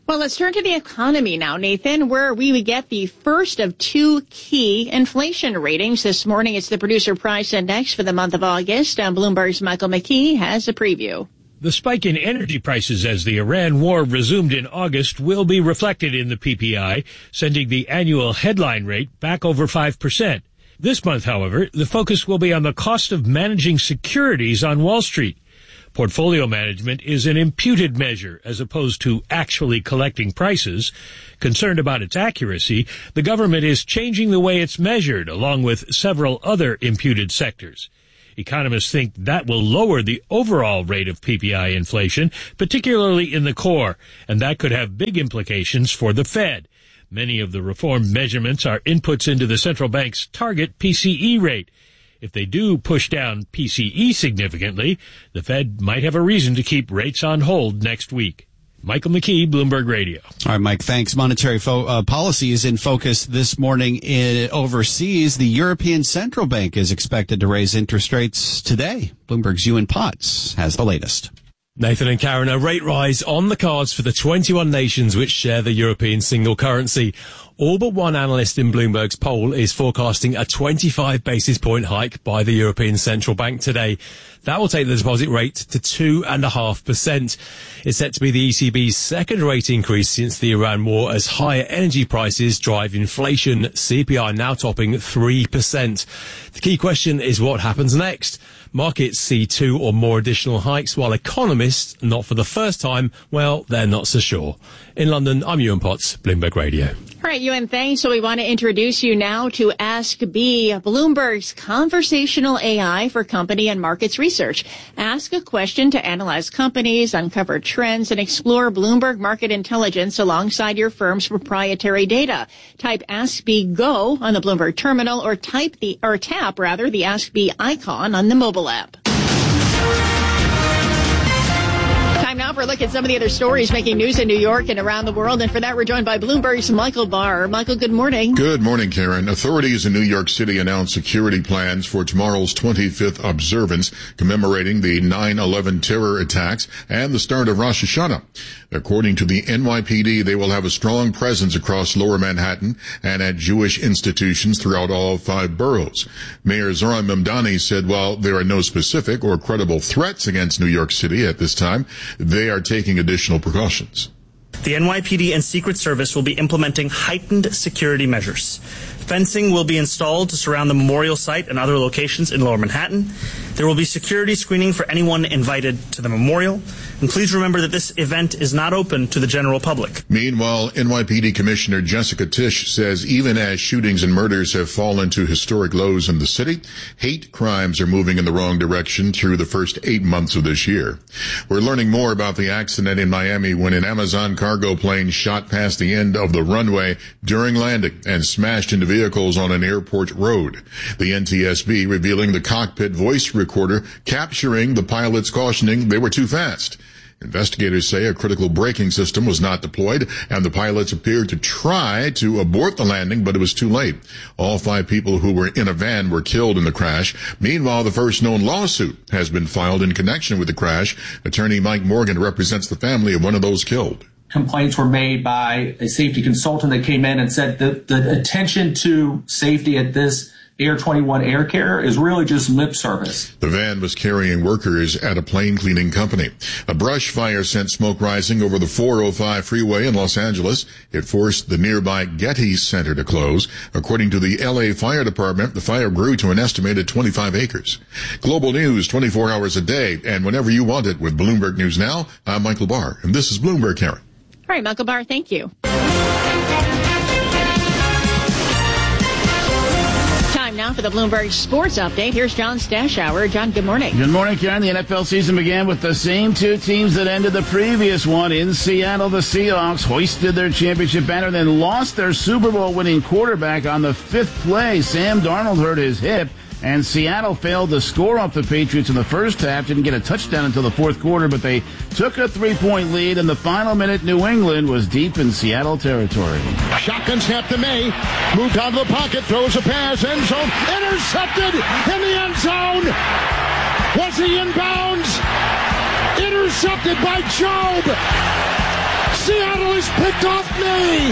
Well, let's turn to the economy now, Nathan, where we get the first of two key inflation ratings. This morning, it's the Producer Price Index for the month of August. And Bloomberg's Michael McKee has a preview. The spike in energy prices as the Iran war resumed in August will be reflected in the P P I, sending the annual headline rate back over five percent. This month, however, the focus will be on the cost of managing securities on Wall Street. Portfolio management is an imputed measure as opposed to actually collecting prices. Concerned about its accuracy, the government is changing the way it's measured, along with several other imputed sectors. Economists think that will lower the overall rate of P P I inflation, particularly in the core, and that could have big implications for the Fed. Many of the reformed measurements are inputs into the central bank's target P C E rate. If they do push down P C E significantly, the Fed might have a reason to keep rates on hold next week. Michael McKee, Bloomberg Radio. All right, Mike, thanks. Monetary fo- uh, policy is in focus this morning in overseas. The European Central Bank is expected to raise interest rates today. Bloomberg's Ewan Potts has the latest. Nathan and Karen, a rate rise on the cards for the twenty-one nations which share the European single currency. All but one analyst in Bloomberg's poll is forecasting a twenty-five basis point hike by the European Central Bank today. That will take the deposit rate to two point five percent. It's set to be the E C B's second rate increase since the Iran war, as higher energy prices drive inflation, C P I now topping three percent. The key question is what happens next. Markets see two or more additional hikes, while economists, not for the first time, well, they're not so sure. In London, I'm Ewan Potts, Bloomberg Radio. All right, Ewan, thanks. So we want to introduce you now to Ask B, Bloomberg's conversational A I for company and markets research. Ask a question to analyze companies, uncover trends, and explore Bloomberg market intelligence alongside your firm's proprietary data. Type Ask B Go on the Bloomberg terminal, or type the or tap rather the Ask B icon on the mobile app. Time now for a look at some of the other stories making news in New York and around the world. And for that, we're joined by Bloomberg's Michael Barr. Michael, good morning. Good morning, Karen. Authorities in New York City announced security plans for tomorrow's twenty-fifth observance, commemorating the nine eleven terror attacks and the start of Rosh Hashanah. According to the N Y P D, they will have a strong presence across Lower Manhattan and at Jewish institutions throughout all five boroughs. Mayor Zohran Mamdani said while there are no specific or credible threats against New York City at this time, they are taking additional precautions. The N Y P D and Secret Service will be implementing heightened security measures. Fencing will be installed to surround the memorial site and other locations in Lower Manhattan. There will be security screening for anyone invited to the memorial. And please remember that this event is not open to the general public. Meanwhile, N Y P D Commissioner Jessica Tisch says even as shootings and murders have fallen to historic lows in the city, hate crimes are moving in the wrong direction through the first eight months of this year. We're learning more about the accident in Miami when an Amazon cargo plane shot past the end of the runway during landing and smashed into vehicles on an airport road. The N T S B revealing the cockpit voice recorder capturing the pilots cautioning they were too fast. Investigators say a critical braking system was not deployed, and the pilots appeared to try to abort the landing, but it was too late. All five people who were in a van were killed in the crash. Meanwhile, the first known lawsuit has been filed in connection with the crash. Attorney Mike Morgan represents the family of one of those killed. Complaints were made by a safety consultant that came in and said that the attention to safety at this Air twenty-one Air Care is really just lip service. The van was carrying workers at a plane cleaning company. A brush fire sent smoke rising over the four oh five freeway in Los Angeles. It forced the nearby Getty Center to close. According to the L A Fire Department, the fire grew to an estimated twenty-five acres. Global news twenty-four hours a day and whenever you want it with Bloomberg News Now. I'm Michael Barr, and this is Bloomberg, Karen. All right, Michael Barr, thank you. Now for the Bloomberg Sports Update. Here's John Stashower. John, good morning. Good morning, Karen. The N F L season began with the same two teams that ended the previous one. In Seattle, the Seahawks hoisted their championship banner, then lost their Super Bowl winning quarterback on the fifth play. Sam Darnold hurt his hip, and Seattle failed to score off the Patriots in the first half. Didn't get a touchdown until the fourth quarter, but they took a three-point lead. In the final minute, New England was deep in Seattle territory. Shotgun snap to May. Moved out of the pocket, throws a pass, end zone, intercepted in the end zone. Was he inbounds? Intercepted by Job. Seattle has picked off May.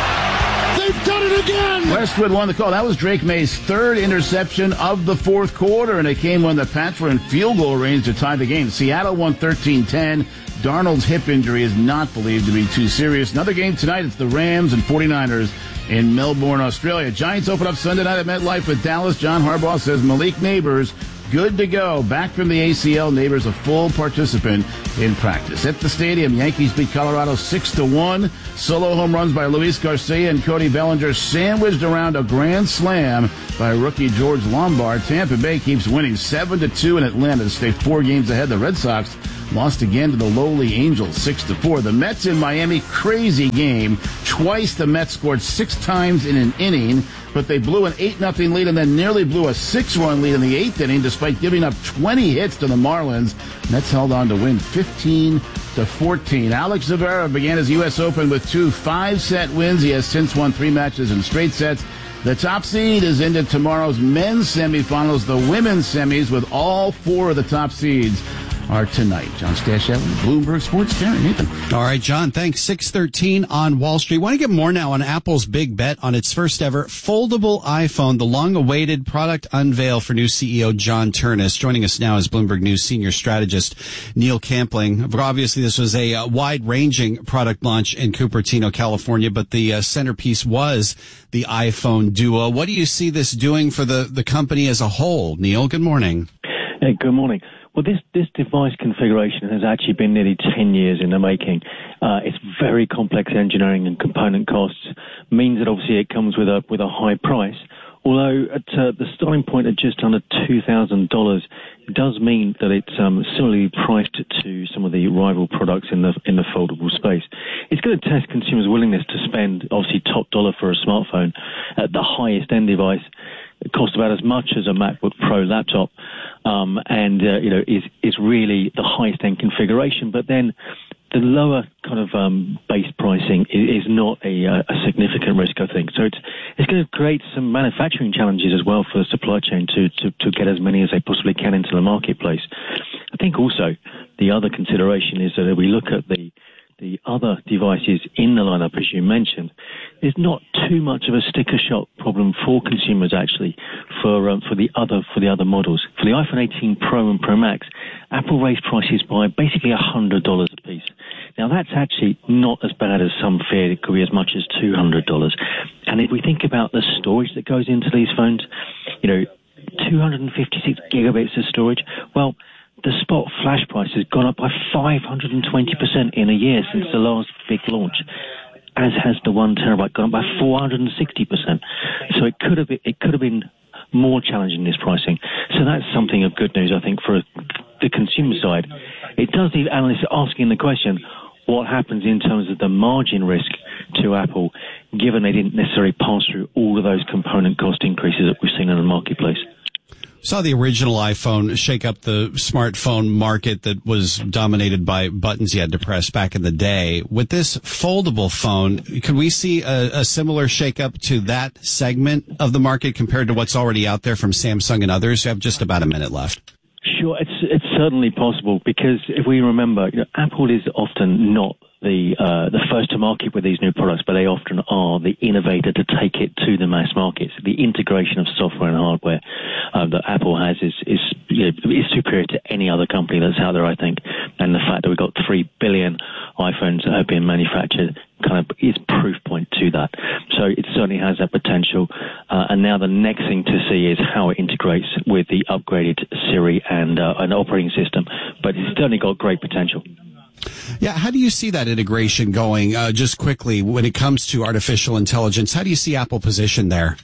They've done it again. Westwood won the call. That was Drake May's third interception of the fourth quarter, and it came when the Pats were in field goal range to tie the game. Seattle won thirteen ten. Darnold's hip injury is not believed to be too serious. Another game tonight, it's the Rams and 49ers in Melbourne, Australia. Giants open up Sunday night at MetLife with Dallas. John Harbaugh says Malik Neighbors good to go. Back from the A C L, Neighbors a full participant in practice. At the stadium, Yankees beat Colorado six to one. Solo home runs by Luis Garcia and Cody Bellinger sandwiched around a grand slam by rookie George Lombard. Tampa Bay keeps winning seven to two in Atlanta to stay four games ahead. The Red Sox lost again to the lowly Angels, six to four. The Mets in Miami, crazy game. Twice the Mets scored six times in an inning, but they blew an eight nothing lead and then nearly blew a six-run lead in the eighth inning despite giving up twenty hits to the Marlins. Mets held on to win fifteen to fourteen. Alex Zverev began his U S Open with two five-set wins. He has since won three matches in straight sets. The top seed is into tomorrow's men's semifinals, the women's semis, with all four of the top seeds are tonight. John Stashel, Bloomberg Sports. Karen, Nathan. All right, John, thanks. six thirteen on Wall Street. Want to get more now on Apple's big bet on its first ever foldable iPhone, the long-awaited product unveil for new C E O John Ternus. Joining us now is Bloomberg News senior strategist Neil Campling. Obviously, this was a uh, wide-ranging product launch in Cupertino, California, but the uh, centerpiece was the iPhone Duo. What do you see this doing for the, the company as a whole? Neil, good morning. Hey, good morning. Well, this, this device configuration has actually been nearly ten years in the making. Uh, it's very complex engineering and component costs, means that obviously it comes with a, with a high price. Although at uh, the starting point at just under two thousand dollars, it does mean that it's um, similarly priced to some of the rival products in the in the foldable space. It's going to test consumers' willingness to spend obviously top dollar for a smartphone at the highest end device. It costs about as much as a MacBook Pro laptop, um, and uh, you know is is really the highest end configuration. But then the lower kind of um, base pricing is, is not a, a significant risk, I think. So it's it's going to create some manufacturing challenges as well for the supply chain to, to to get as many as they possibly can into the marketplace. I think also the other consideration is that if we look at the the other devices in the lineup, as you mentioned, there's not too much of a sticker shock problem for consumers actually for um, for the other for the other models. For the iPhone eighteen Pro and Pro Max, Apple raised prices by basically one hundred dollars a piece. Now that's actually not as bad as some feared. It could be as much as two hundred dollars. And if we think about the storage that goes into these phones, you know, two hundred fifty-six gigabits of storage, well, the spot flash price has gone up by five hundred twenty percent in a year since the last big launch, as has the one terabyte gone up by four hundred sixty percent. So it could have been, it could have been more challenging, this pricing. So that's something of good news, I think, for the consumer side. It does leave analysts asking the question, what happens in terms of the margin risk to Apple, given they didn't necessarily pass through all of those component cost increases that we've seen in the marketplace? Saw the original iPhone shake up the smartphone market that was dominated by buttons you had to press back in the day. With this foldable phone, could we see a, a similar shakeup to that segment of the market compared to what's already out there from Samsung and others? You have just about a minute left. Sure, it's it's certainly possible, because if we remember, you know, Apple is often not the uh, the first to market with these new products, but they often are the innovator to take it to the mass markets. The integration of software and hardware uh, that Apple has is is, you know, is superior to any other company that's out there, I think. And the fact that we've got three billion iPhones that have been manufactured kind of is proof point to that. So it certainly has that potential. Uh, and now the next thing to see is how it integrates with the upgraded Siri and uh, an operating system. But it's certainly got great potential. Yeah, how do you see that integration going? Uh, just quickly, when it comes to artificial intelligence, how do you see Apple positioned there?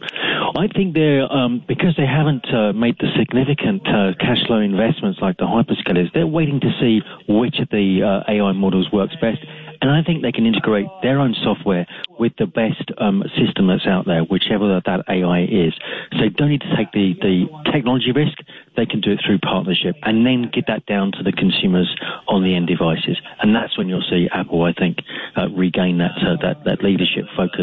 I think they're, um, because they haven't uh, made the significant uh, cash flow investments like the hyperscalers, they're waiting to see which of the uh, A I models works best. And I think they can integrate their own software with the best um, system that's out there, whichever that A I is. So they don't need to take the, the technology risk. They can do it through partnership and then get that down to the consumers on the end devices. And that's when you'll see Apple, I think, uh, regain that, uh, that that leadership focus.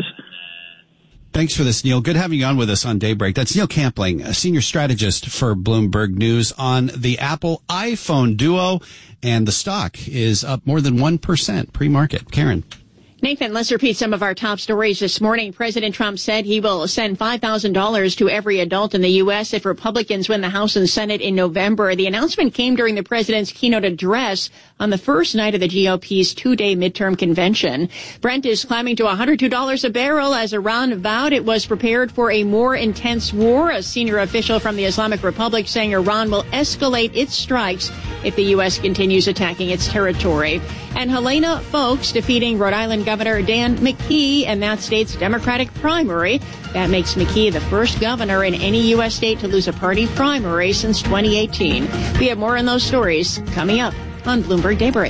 Thanks for this, Neil. Good having you on with us on Daybreak. That's Neil Campling, a senior strategist for Bloomberg News on the Apple iPhone Duo. And the stock is up more than one percent pre-market. Karen. Nathan, let's repeat some of our top stories this morning. President Trump said he will send five thousand dollars to every adult in the U S if Republicans win the House and Senate in November. The announcement came during the president's keynote address on the first night of the G O P's two-day midterm convention. Brent is climbing to one hundred two dollars a barrel as Iran vowed it was prepared for a more intense war. A senior official from the Islamic Republic saying Iran will escalate its strikes if the U S continues attacking its territory. And Helena Foulkes defeating Rhode Island Governor Dan McKee in that state's Democratic primary. That makes McKee the first governor in any U S state to lose a party primary since twenty eighteen. We have more on those stories coming up on Bloomberg Daybreak.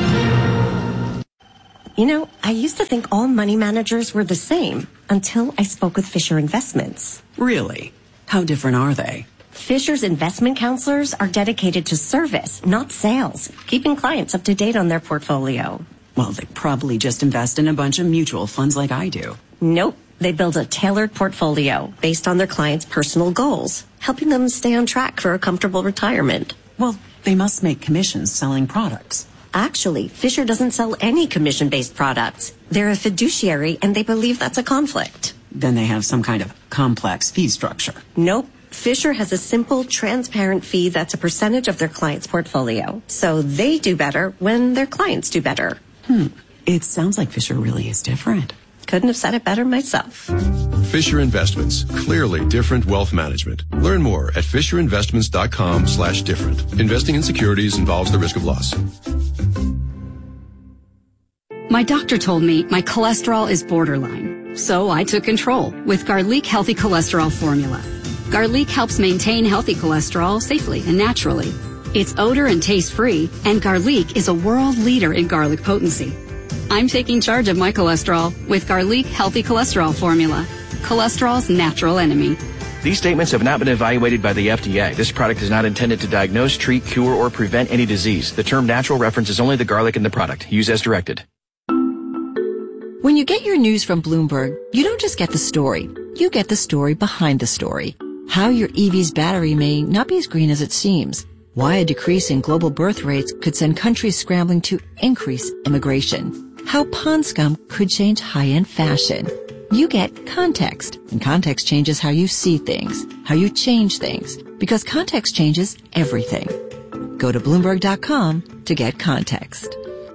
You know, I used to think all money managers were the same until I spoke with Fisher Investments. Really? How different are they? Fisher's investment counselors are dedicated to service, not sales, keeping clients up to date on their portfolio. Well, they probably just invest in a bunch of mutual funds like I do. Nope. They build a tailored portfolio based on their clients' personal goals, helping them stay on track for a comfortable retirement. Well, they must make commissions selling products. Actually, Fisher doesn't sell any commission-based products. They're a fiduciary, and they believe that's a conflict. Then they have some kind of complex fee structure. Nope. Fisher has a simple, transparent fee that's a percentage of their client's portfolio. So they do better when their clients do better. Hmm. It sounds like Fisher really is different. Couldn't have said it better myself. Fisher Investments. Clearly different wealth management. Learn more at fisherinvestments.com slash different. Investing in securities involves the risk of loss. My doctor told me my cholesterol is borderline. So I took control with Garlic Healthy Cholesterol Formula. Garlic helps maintain healthy cholesterol safely and naturally. It's odor and taste-free, and Garlic is a world leader in garlic potency. I'm taking charge of my cholesterol with Garlic Healthy Cholesterol Formula, cholesterol's natural enemy. These statements have not been evaluated by the F D A. This product is not intended to diagnose, treat, cure, or prevent any disease. The term natural references only the garlic in the product. Use as directed. When you get your news from Bloomberg, you don't just get the story. You get the story behind the story. How your E V's battery may not be as green as it seems. Why a decrease in global birth rates could send countries scrambling to increase immigration. How pond scum could change high-end fashion. You get context, and context changes how you see things, how you change things, because context changes everything. Go to Bloomberg dot com to get context.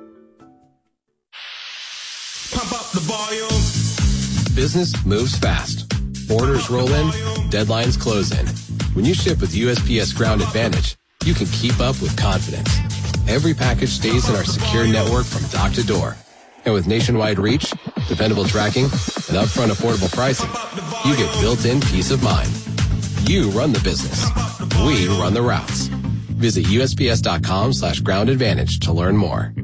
Pump up the volume. Business moves fast. Orders roll in, deadlines close in. When you ship with U S P S Ground Advantage, you can keep up with confidence. Every package stays in our secure network from dock to door. And with nationwide reach, dependable tracking, and upfront affordable pricing, you get built-in peace of mind. You run the business. We run the routes. Visit U S P S dot com slash ground advantage to learn more.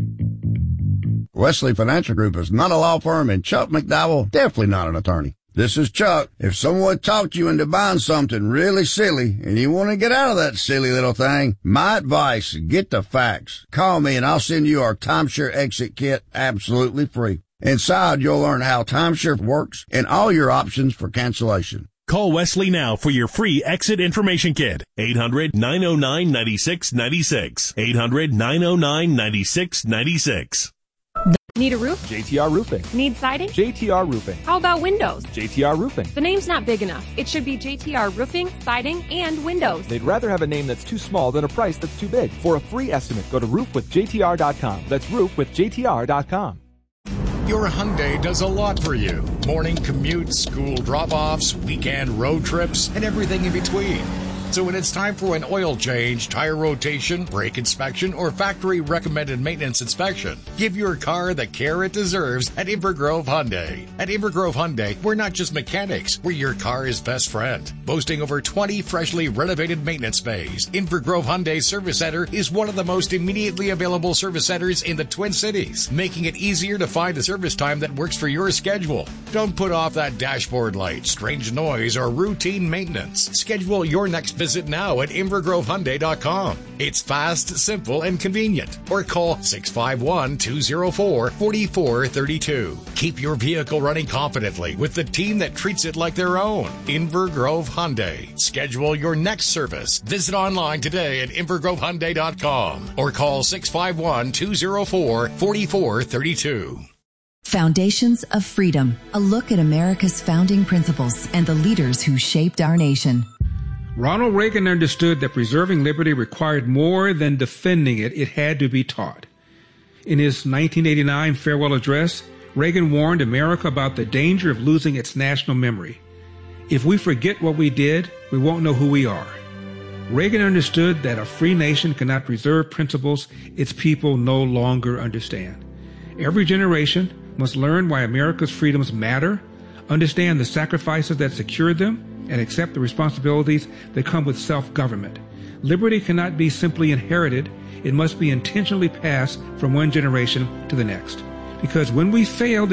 Wesley Financial Group is not a law firm, and Chuck McDowell definitely not an attorney. This is Chuck. If someone talked you into buying something really silly and you want to get out of that silly little thing, my advice, get the facts. Call me and I'll send you our timeshare exit kit absolutely free. Inside, you'll learn how timeshare works and all your options for cancellation. Call Wesley now for your free exit information kit. eight hundred, nine oh nine, nine six nine six. eight hundred, nine oh nine, nine six nine six. Need a roof? J T R Roofing. Need siding? J T R Roofing. How about windows? J T R Roofing. The name's not big enough. It should be J T R Roofing, Siding, and Windows. They'd rather have a name that's too small than a price that's too big. For a free estimate, go to roof with J T R dot com. That's roof with J T R dot com. Your Hyundai does a lot for you. Morning commutes, school drop-offs, weekend road trips, and everything in between. So when it's time for an oil change, tire rotation, brake inspection, or factory recommended maintenance inspection, give your car the care it deserves at Invergrove Hyundai. At Invergrove Hyundai, we're not just mechanics, we're your car's best friend. Boasting over twenty freshly renovated maintenance bays, Invergrove Hyundai Service Center is one of the most immediately available service centers in the Twin Cities, making it easier to find a service time that works for your schedule. Don't put off that dashboard light, strange noise, or routine maintenance. Schedule your next visit now at Invergrove Hyundai dot com. It's fast, simple, and convenient. Or call six five one, two oh four, four four three two. Keep your vehicle running confidently with the team that treats it like their own. Invergrove Hyundai. Schedule your next service. Visit online today at Invergrove Hyundai dot com or call six five one, two oh four, four four three two. Foundations of Freedom, a look at America's founding principles and the leaders who shaped our nation. Ronald Reagan understood that preserving liberty required more than defending it. It had to be taught. In his nineteen eighty-nine farewell address, Reagan warned America about the danger of losing its national memory. If we forget what we did, we won't know who we are. Reagan understood that a free nation cannot preserve principles its people no longer understand. Every generation must learn why America's freedoms matter, understand the sacrifices that secured them, and accept the responsibilities that come with self-government. Liberty cannot be simply inherited. It must be intentionally passed from one generation to the next. Because when we fail